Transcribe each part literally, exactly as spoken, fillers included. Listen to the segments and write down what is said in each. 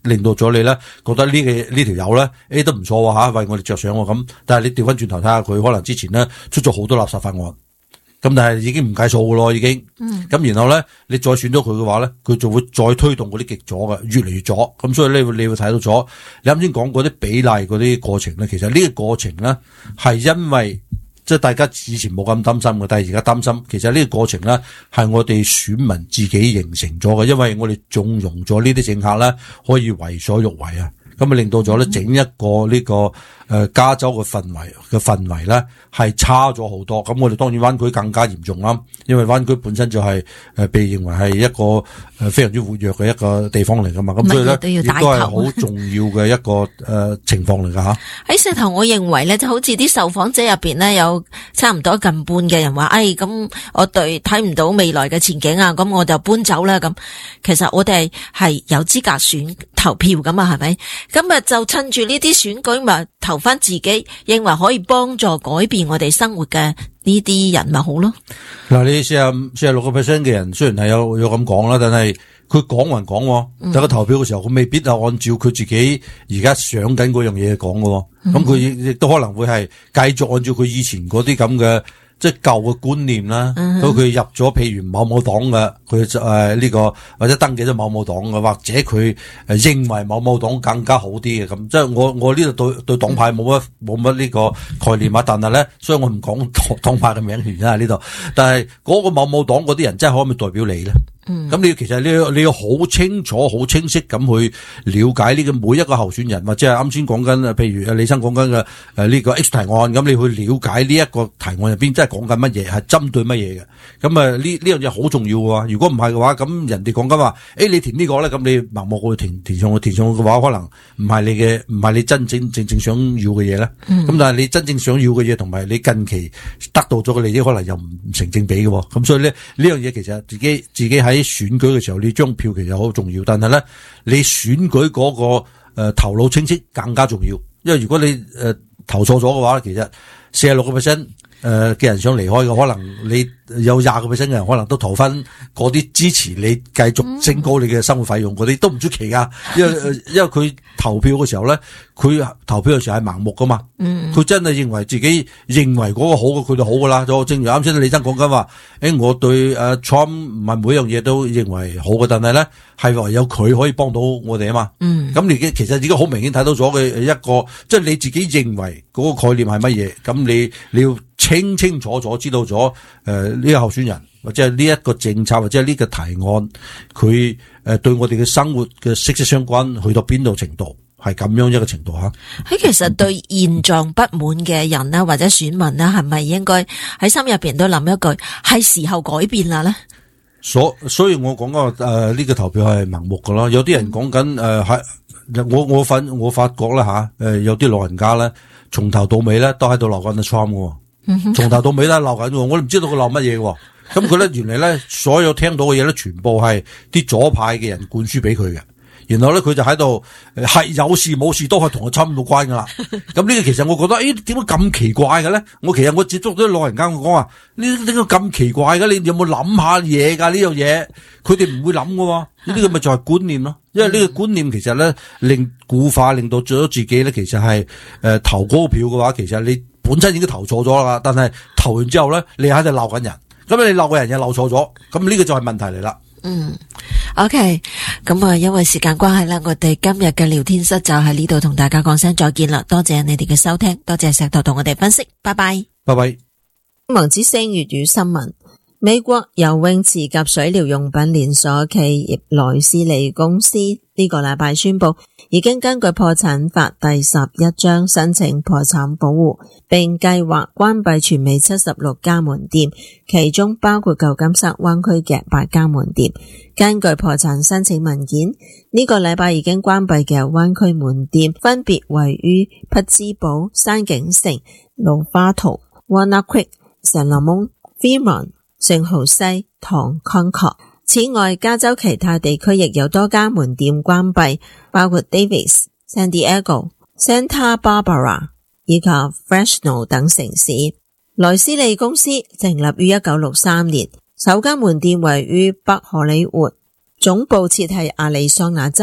令到咗你咧覺得呢個呢條友咧誒都唔錯喎吓，為我哋着想喎咁。但係你調翻轉頭睇下佢，可能之前咧出咗好多垃圾法案，咁但係已經唔計數噶咯，已經。嗯。咁然後咧，你再選咗佢嘅話咧，佢就會再推動嗰啲極左嘅，越嚟越左。咁所以咧，你會睇到咗。你啱先講嗰啲比例嗰啲過程咧，其實呢個過程咧係因為。即係大家以前冇咁擔心嘅，但係而家擔心。其實呢個過程咧係我哋選民自己形成咗嘅，因為我哋縱容咗呢啲政客咧可以為所欲為啊，咁啊令到咗咧整一個呢、這個誒、呃、加州嘅氛圍嘅氛圍咧係差咗好多。咁我哋當然灣區更加嚴重啦，因為灣區本身就係、是、誒、呃、被認為係一個誒非常之活躍嘅一個地方嚟噶嘛，咁所以咧亦都係好重要嘅一個誒、呃、情況嚟噶吓。 喺石頭，我認為咧就好似啲受訪者入邊咧有差唔多近半嘅人話，哎咁我對睇唔到未來嘅前景啊，咁我就搬走啦咁。其實我哋係有資格選投票噶嘛，係咪？咁啊就趁住呢啲選舉咪投翻自己認為可以幫助改變我哋生活嘅呢啲人咪好咯。 嗱，你四十四十六個 percent 嘅人雖然係有有咁講啦，但係佢講還講，但係個投票嘅時候佢未必係按照佢自己而家想緊嗰樣嘢講嘅，咁佢亦都可能會係繼續按照佢以前嗰啲咁嘅即係舊嘅觀念啦。咁佢、嗯、入咗譬如某某黨嘅，佢就誒呢個或者登記咗某某黨嘅，或者佢誒認為某某黨更加好啲嘅咁。即係我我呢度對對黨派冇乜冇乜呢個概念啊，但係咧，所以我唔講黨黨派嘅名權啊呢度。但係嗰個某某黨嗰啲人真係可唔可以代表你咧？咁、嗯、你其實你要你要好清楚、好清晰咁去了解呢個每一個候選人，或者係啱先講緊譬如李生講緊嘅誒呢個 H 提案，咁你去了解呢一個提案入邊真係講緊乜嘢，係針對乜嘢嘅。咁啊呢呢樣嘢好重要喎。如果唔係嘅話，咁人哋講緊話，誒你填呢個咧，咁你盲目去填填上去填上去嘅話，可能唔係你嘅唔係你真正正正想要嘅嘢咧。咁、嗯、但係你真正想要嘅嘢同埋你近期得到咗嘅利益，可能又唔成正比嘅。咁所以咧呢樣嘢其實自己自己喺選舉嘅時候，你張票其實好重要，但係咧，你選舉嗰、那個誒、呃、頭腦清晰更加重要，因為如果你誒、呃、投錯咗嘅話，其實四十六個 percent 誒嘅人想離開嘅，可能你有廿個 percent 嘅人可能都投翻嗰啲支持你繼續升高你嘅生活費用嗰啲，都唔出奇噶，因為因為佢投票嘅時候咧，佢投票嘅時候係盲目噶嘛，佢真係認為自己認為嗰個好嘅，佢就好噶啦。就正如啱先李生講緊話，誒我對誒 Trump 唔係每樣嘢都認為好嘅，但係咧係唯有佢可以幫到我哋啊嘛。咁你其實已經好明顯睇到咗嘅一個，即係你自己認為嗰個概念係乜嘢，咁你你要清清楚楚知道咗誒呢個候選人或者係呢一個政策或者係呢個提案，佢誒對我哋嘅生活嘅息息相關，去到邊度程度，係咁樣一個程度吓。 喺其實對現狀不滿嘅人啦，或者選民啦，係咪應該喺心入邊都諗一句，係時候改變啦咧？ 所所以我講個誒呢個投票係盲目噶咯。有啲人講緊誒係我我發我發覺啦吓，誒有啲老人家咧，從頭到尾咧都喺度鬧緊阿 Trump 嘅。從頭到尾都係鬧緊嘅，我都唔知道佢鬧乜嘢嘅。咁佢咧原嚟咧所有聽到嘅嘢咧，全部係啲左派嘅人灌輸俾佢嘅。然後咧佢就喺度係有事冇事都係同佢差唔多關噶啦。咁呢個其實我覺得，誒點解咁奇怪嘅咧？我其實我接觸到啲老人家，我講話呢呢個咁奇怪嘅，你有冇諗下嘢噶呢樣嘢？佢哋唔會諗嘅，呢個咪就係觀念咯。因為呢個觀念其實咧令固化，令到咗自己咧，其實係誒、呃、投嗰個票嘅話，其實你本身已經投錯咗啦。但係投完之後咧，你喺度鬧緊人，咁你鬧嘅人又鬧錯咗，咁呢個就係問題嚟啦。嗯 ，OK， 咁啊，因為時間關係啦，我哋今日嘅聊天室就喺呢度同大家講聲再見啦。多謝你哋嘅收聽，多謝石頭同我哋分析，拜拜， 拜拜。 望子星粵語新聞：美國游泳池及水療用品連鎖企業萊斯利公司呢個禮拜宣布，已經根據破產法第十一章申請破產保護，並計劃關閉全美七十六家門店，其中包括舊金山灣區嘅八家門店。根據破產申請文件，呢個禮拜已經關閉嘅灣區門店分別位於匹茲堡、山景城、魯花圖、Walnut Creek、聖羅蒙、Fremont、聖荷西、唐康確。此外，加州其他地區亦有多家門店關閉，包括 Davis、San Diego、Santa Barbara 以及 Fresno 等城市。萊斯利公司成立於一九六三年，首間門店位於北荷里活，總部設喺亞利桑那州，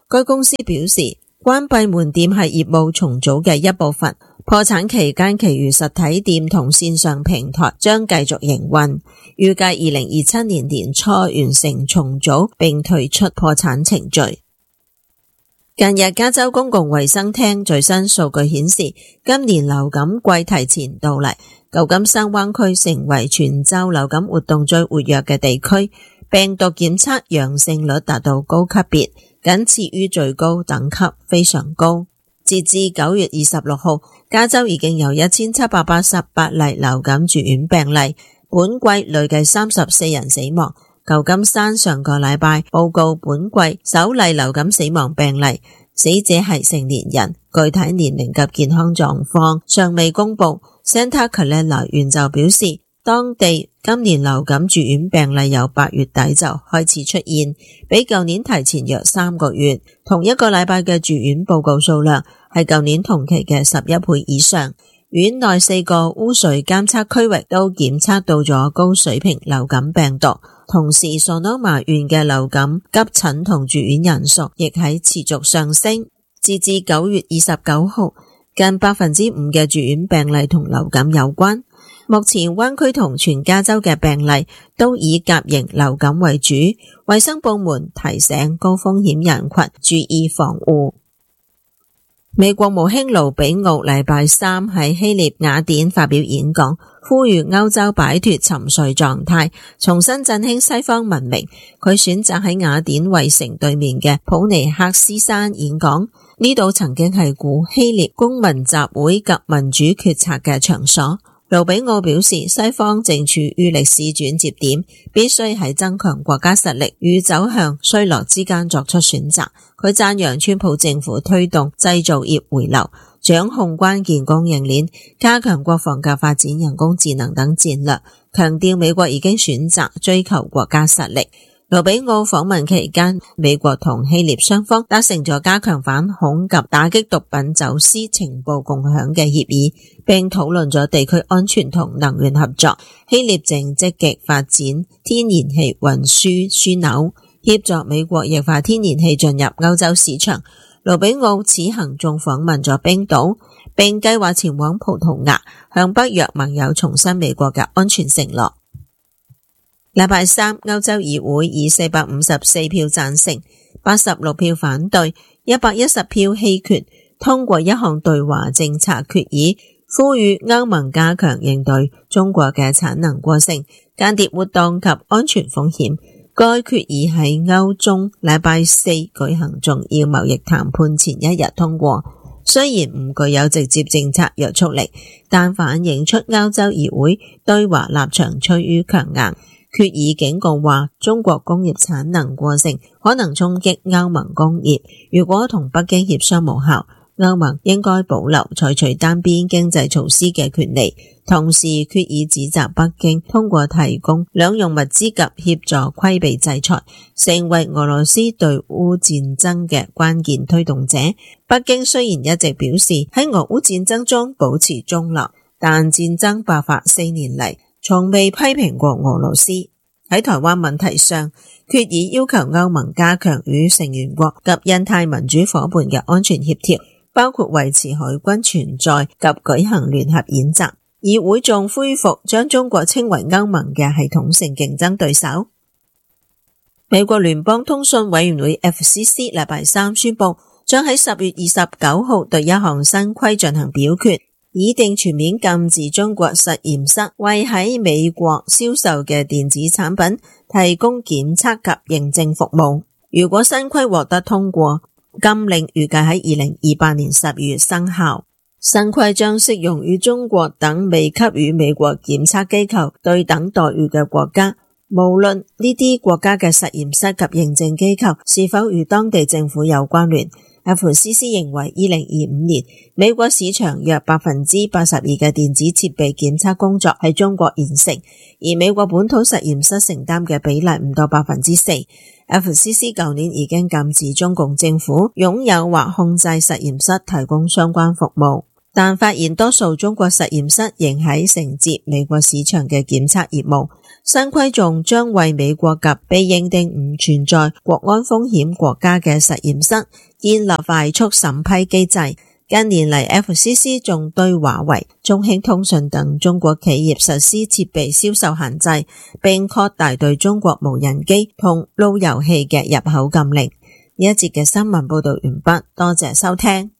該公司表示，關閉門店係業務重組嘅一部分，破產期間其餘實體店同線上平台將繼續營運，預計二零二七年年初完成重組並退出破產程序。近日加州公共衛生廳最新數據顯示，今年流感季提前到嚟，舊金山灣區成為全州流感活動最活躍嘅地區，病毒檢測陽性率達到高級別，僅次於最高等級，非常高。截至九月二十六號，加州已經有一千七百八十八例流感住院病例，本季累計三十四人死亡。舊金山上個禮拜報告本季首例流感死亡病例，死者係成年人，具體年齡及健康狀況尚未公布。Santa Clara 縣就表示，當地今年流感住院病例由八月底就開始出現，比舊年提前約三個月。同一個禮拜嘅住院報告數量係舊年同期嘅十一倍以上。院內四個污水監測區域都檢測到咗高水平流感病毒，同時 Sonoma 縣嘅流感急診同住院人數亦喺持續上升。截至九月二十九號，近百分之五嘅住院病例同流感有關。目前灣區同全加州嘅病例都以甲型流感為主，衛生部門提醒高風險人群注意防護。美國務卿盧比奧禮拜三喺希臘雅典發表演講，呼籲歐洲擺脫沉睡狀態，重新振興西方文明。佢選擇喺雅典衛城對面嘅普尼克斯山演講，呢度曾經係古希臘公民集會及民主決策嘅場所。盧比奧表示，西方正處於歷史轉折點，必須喺增強國家實力與走向衰落之間作出選擇。佢讚揚川普政府推動製造業回流，掌控關鍵供應鏈，加強國防及發展人工智能等戰略，強調美國已經選擇追求國家實力。盧比奧訪問期間，美國同希臘雙方達成咗加強反恐及打擊毒品走私情報共享嘅協議，並討論咗地區安全同能源合作。希臘正積極發展天然氣運輸樞紐，協助美國液化天然氣進入歐洲市場。盧比奧此行仲訪問咗冰島，並計劃前往葡萄牙，向北約盟友重申美國嘅安全承諾。禮拜三，歐洲議會以四百五十四票贊成、八十六票反對、一百一十票棄權通過一項對華政策決議，呼籲歐盟加強應對中國嘅產能過剩、間諜活動及安全風險。該決議喺歐中禮拜四舉行重要貿易談判前一日通過，雖然唔具有直接政策約束力，但反映出歐洲議會對華立場趨於強硬。決議警告話，中國工業產能過剩可能衝擊歐盟工業，如果同北京協商無效，歐盟應該保留採取單邊經濟措施嘅權利。同時，決議指責北京通過提供兩用物資及協助規避制裁，成為俄羅斯對烏戰爭嘅關鍵推動者。北京雖然一直表示喺俄烏戰爭中保持中立，但戰爭爆發四年嚟，從未批評過俄羅斯。喺台灣問題上，決議要求歐盟加強與成員國及印太民主夥伴嘅安全協調，包括維持海軍存在及舉行聯合演習。議會仲恢復將中國稱為歐盟嘅系統性競爭對手。美國聯邦通訊委員會 F C C 禮拜三宣布，將喺十月二十九號對一項新規進行表決，擬定全面禁止中國實驗室為喺美國銷售嘅電子產品提供檢測及認證服務。如果新規獲得通過，禁令預計喺二零二八年十月生效。新規將適用於中國等未給予美國檢測機構對等待遇嘅國家，無論呢啲國家嘅實驗室及認證機構是否與當地政府有關聯。F C C 認為二零二五年美國市場約百分之八十二嘅電子設備檢測工作喺中國完成，而美國本土實驗室承擔嘅比例唔到百分之四。F C C 舊年已經禁止中共政府擁有或控制實驗室提供相關服務。 但發現多數中國實驗室仍喺承接美國市場嘅檢測業務。新規仲將為美國及被認定唔存在國安風險國家嘅實驗室建立快速審批機制。近年嚟 F C C 仲對華為、中興通訊等中國企業實施設備銷售限制，並擴大對中國無人機同路由器嘅入口禁令。呢一節嘅新聞報道完畢，多謝收聽。